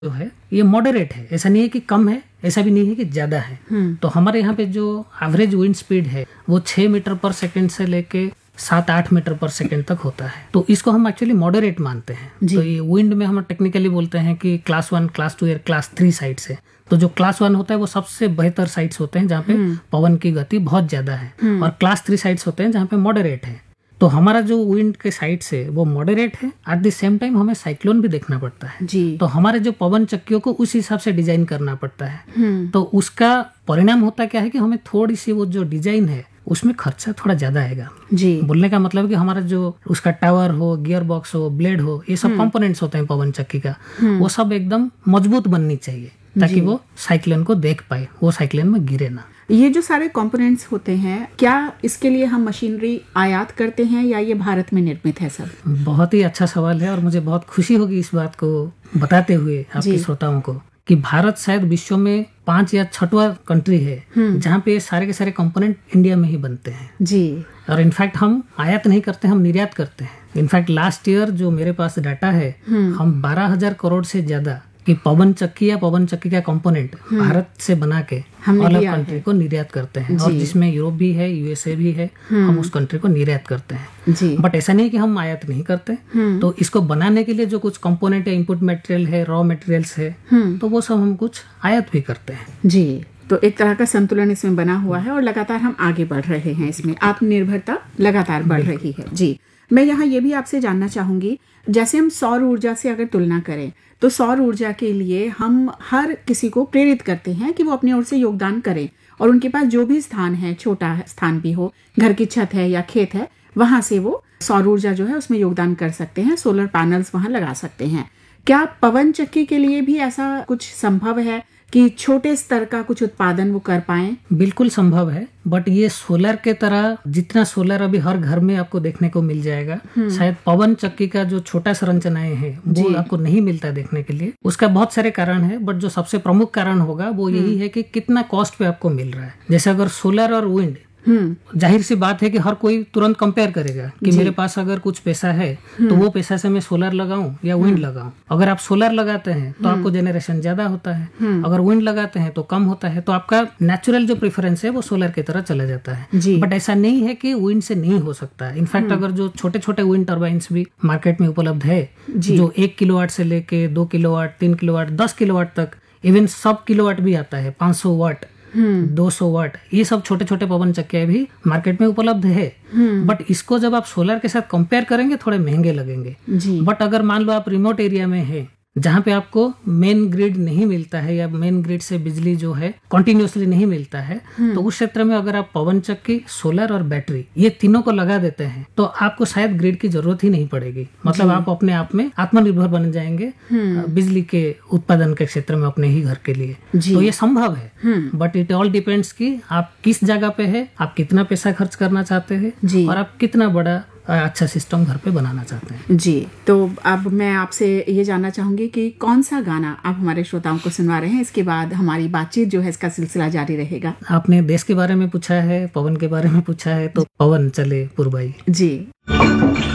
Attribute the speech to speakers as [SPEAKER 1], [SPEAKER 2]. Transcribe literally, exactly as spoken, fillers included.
[SPEAKER 1] जो है ये मॉडरेट है, ऐसा नहीं है कि कम है, ऐसा भी नहीं है कि ज्यादा है। तो हमारे यहाँ पे जो एवरेज विंड स्पीड है वो छह मीटर पर सेकंड से लेके सात आठ मीटर पर सेकंड तक होता है। तो इसको हम एक्चुअली मॉडरेट मानते हैं। तो ये विंड में हम टेक्निकली बोलते हैं कि क्लास वन, क्लास टू या क्लास थ्री साइड्स है। तो जो क्लास वन होता है वो सबसे बेहतर साइड्स होते हैं जहाँ पे पवन की गति बहुत ज्यादा है, और क्लास थ्री साइड्स होते हैं जहाँ पे मॉडरेट है। तो हमारा जो विंड के साइड से वो मॉडरेट है, एट द सेम टाइम हमें साइक्लोन भी देखना पड़ता है
[SPEAKER 2] जी।
[SPEAKER 1] तो हमारे जो पवन चक्कियों को उस हिसाब से डिजाइन करना पड़ता है। तो उसका परिणाम होता क्या है कि हमें थोड़ी सी वो जो डिजाइन है उसमें खर्चा थोड़ा ज्यादा आएगा
[SPEAKER 2] जी।
[SPEAKER 1] बोलने का मतलब कि हमारा जो उसका टावर हो, गियर बॉक्स हो, ब्लेड हो, ये सब कंपोनेंट्स होते हैं पवन चक्की का, वो सब एकदम मजबूत बननी चाहिए ताकि वो साइक्लोन को देख पाए, वो साइक्लोन में गिरे ना।
[SPEAKER 2] ये जो सारे कंपोनेंट्स होते हैं, क्या इसके लिए हम मशीनरी आयात करते हैं या ये भारत में निर्मित है सर?
[SPEAKER 1] बहुत ही अच्छा सवाल है और मुझे बहुत खुशी होगी इस बात को बताते हुए आपके श्रोताओं को कि भारत शायद विश्व में पांच या छठवां कंट्री है जहाँ पे सारे के सारे कंपोनेंट इंडिया में ही बनते हैं
[SPEAKER 2] जी।
[SPEAKER 1] और इनफैक्ट हम आयात नहीं करते, हम निर्यात करते हैं। इनफैक्ट लास्ट ईयर जो मेरे पास डाटा है, हम बारह हजार करोड़ से ज्यादा कि पवन चक्की या पवन चक्की का कंपोनेंट भारत से बना के अलग कंट्री को निर्यात करते हैं, और जिसमें यूरोप भी है, यूएसए भी है, हम उस कंट्री को निर्यात करते हैं
[SPEAKER 2] जी।
[SPEAKER 1] बट ऐसा नहीं कि हम आयात नहीं करते। तो इसको बनाने के लिए जो कुछ कंपोनेंट है, इनपुट मटेरियल है, रॉ मटेरियल्स है, तो वो सब हम कुछ आयात भी करते हैं
[SPEAKER 2] जी। तो एक तरह का संतुलन इसमें बना हुआ है और लगातार हम आगे बढ़ रहे हैं, इसमें आत्मनिर्भरता लगातार बढ़ रही है जी। मैं यहाँ ये भी आपसे जानना चाहूंगी, जैसे हम सौर ऊर्जा से अगर तुलना करें तो सौर ऊर्जा के लिए हम हर किसी को प्रेरित करते हैं कि वो अपनी ओर से योगदान करें, और उनके पास जो भी स्थान है, छोटा स्थान भी हो, घर की छत है या खेत है, वहां से वो सौर ऊर्जा जो है उसमें योगदान कर सकते हैं, सोलर पैनल्स वहां लगा सकते हैं। क्या पवन चक्की के लिए भी ऐसा कुछ संभव है कि छोटे स्तर का कुछ उत्पादन वो कर पाएं?
[SPEAKER 1] बिल्कुल संभव है, बट ये सोलर के तरह जितना सोलर अभी हर घर में आपको देखने को मिल जाएगा, शायद पवन चक्की का जो छोटा संरचनाएं है वो आपको नहीं मिलता देखने के लिए। उसका बहुत सारे कारण है, बट जो सबसे प्रमुख कारण होगा वो यही है कि कितना कॉस्ट पे आपको मिल रहा है। जैसे अगर सोलर और विंड, जाहिर सी बात है कि हर कोई तुरंत कंपेयर करेगा कि मेरे पास अगर कुछ पैसा है तो वो पैसा से मैं सोलर लगाऊं या विंड लगाऊं। अगर आप सोलर लगाते हैं तो आपको जेनरेशन ज्यादा होता है, अगर विंड लगाते हैं तो कम होता है। तो आपका नेचुरल जो प्रेफरेंस है वो सोलर की तरह चला जाता है। बट ऐसा नहीं है कि विंड से नहीं हो सकता है। इनफैक्ट अगर जो छोटे छोटे विंड टर्बाइन्स भी मार्केट में उपलब्ध है, जो एक किलोवाट से लेके दो किलोवाट, तीन किलोवाट, दस किलोवाट तक, इवन सब किलोवाट भी आता है, पाँच सौ वाट, दो सौ वाट, ये सब छोटे छोटे पवन चक्कियां भी मार्केट में उपलब्ध है। बट इसको जब आप सोलर के साथ कंपेयर करेंगे थोड़े महंगे लगेंगे। बट अगर मान लो आप रिमोट एरिया में है जहाँ पे आपको मेन ग्रिड नहीं मिलता है या मेन ग्रिड से बिजली जो है कंटिन्यूअसली नहीं मिलता है, तो उस क्षेत्र में अगर आप पवन चक्की, सोलर और बैटरी ये तीनों को लगा देते हैं तो आपको शायद ग्रिड की जरूरत ही नहीं पड़ेगी। मतलब आप अपने आप में आत्मनिर्भर बन जाएंगे बिजली के उत्पादन के क्षेत्र में अपने ही घर के लिए। तो ये संभव है, बट इट ऑल डिपेंड्स कि आप किस जगह पे है, आप कितना पैसा खर्च करना चाहते हैं और आप कितना बड़ा अच्छा सिस्टम घर पे बनाना चाहते हैं
[SPEAKER 2] जी। तो अब मैं आपसे ये जानना चाहूंगी कि कौन सा गाना आप हमारे श्रोताओं को सुनवा रहे हैं। इसके बाद हमारी बातचीत जो है इसका सिलसिला जारी रहेगा।
[SPEAKER 1] आपने देश के बारे में पूछा है, पवन के बारे में पूछा है, तो पवन चले पुरबाई
[SPEAKER 2] जी।